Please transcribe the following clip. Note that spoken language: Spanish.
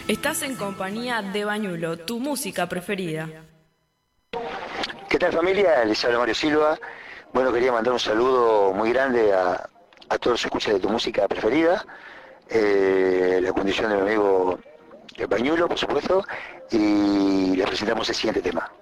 Estás en compañía de Bañulo, tu música preferida. ¿Qué tal, familia? Les habla Mario Silva. Bueno, quería mandar un saludo muy grande a todos los escuchas de tu música preferida, la condición de mi amigo Bañulo, por supuesto, y les presentamos el siguiente tema.